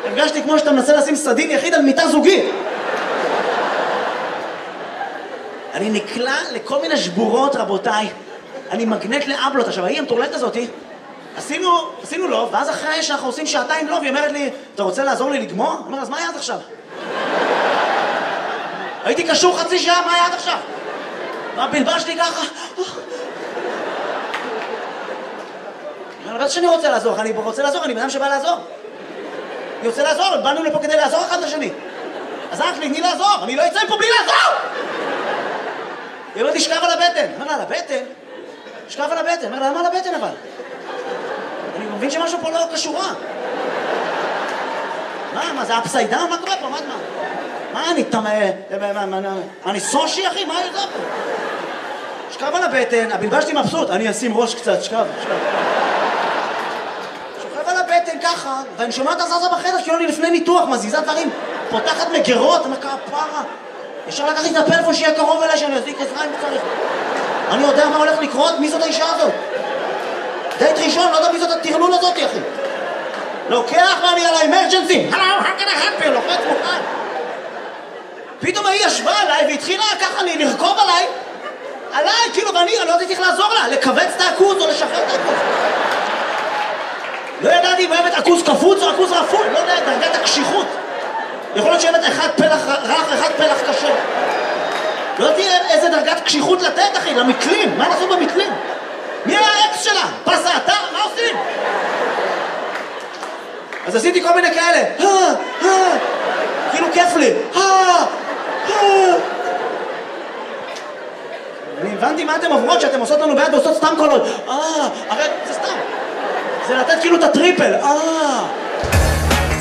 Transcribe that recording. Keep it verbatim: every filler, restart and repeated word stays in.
הרגשתי כמו שאתה מנסה לשים סדין יחיד על מיטה זוגית. אני נקלע לכל מיני שבורות, רבותיי. אני מגנט לאבלות. עכשיו, ההיא המטורללת הזאתי, עשינו, עשינו לוב, ואז אחרי שאנחנו עושים שעתיים לוב, היא אומרת לי, אתה רוצה לעזור לי לגמור? אני אומר, אז מה היה עד עכשיו? הייתי קשור חצי שעה, מה היה עד עכשיו? והבלבש לי ככה. אני לא שאני רוצה לעזור, אני רוצה לעזור, אני בן אדם שבא לעזור. אני רוצה לעזור, באנו לפה כדי לעזור אחד לשני. אז אח לי, תני לעזור, אני לא אצא מפה בלי לעזור! היא אומרת לי, שכב על הבטן. אני אומר לה, על הבטן? שכב על הבטן. אני אומר לה, למה על הבטן אבל? אני מבין שמשהו פה לא קשורה. מה, מה, זה אפסיידן? מה קורה פה? מה, מה? מה, אני תמה... אני סושי, אחי? מה זה פה? שכב על הבטן, הבלבשתי מבסוט. אני אשים ראש קצת, שכב, שכב. שוכב על הבטן ככה, ואני שומע את הזזה בחדר, כאילו אני לפני ניתוח, מזיזה דברים, פותחת מגרות, אני אומר, פרה. אפשר לקחת את הפלאפון שיהיה קרוב אליי, שאני אזיק עזרה אם צריך. אני יודע מה הולך לקרות, מי זאת האישה הזאת? דייט ראשון, לא יודע מי זאת הטרלול הזאת, אחי. לוקח ואני על האמרג'נסי. הלו, how can I help you? לוחץ מוכן. פתאום היא ישבה עליי והתחילה ככה לרכוב עליי, עליי, כאילו, ואני לא יודעת איך לעזור לה, לכווץ את העכוז או לשחרר את העכוז. לא ידעתי אם אוהבת עכוז קפוץ או עכוז רפול, לא יודע, דרגת הקשיחות. יכול להיות שאוהבת אחד פלח רך, אחד פלח קשה. לא יודעתי איזה דרגת קשיחות לתת, אחי, למתלים, מה לעשות במתלים? מי היה האקס שלה? פס האתר? מה עושים? אז עשיתי כל מיני כאלה, כאילו כיף לי, אני הבנתי מה אתם עוברות שאתם עושות לנו ביד ועושות סתם קולות, אה, הרי זה סתם, זה לתת כאילו את הטריפל, אה